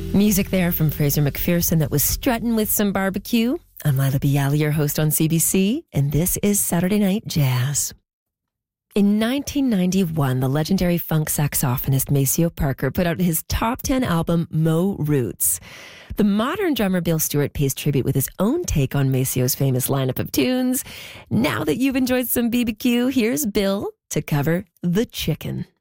Music there from Fraser McPherson that was strutting with some barbecue. I'm Lila Bialy, your host on CBC, and this is Saturday Night Jazz. In 1991, the legendary funk saxophonist Maceo Parker put out his top 10 album, Mo Roots. The modern drummer Bill Stewart pays tribute with his own take on Maceo's famous lineup of tunes. Now that you've enjoyed some BBQ, here's Bill to cover The Chicken.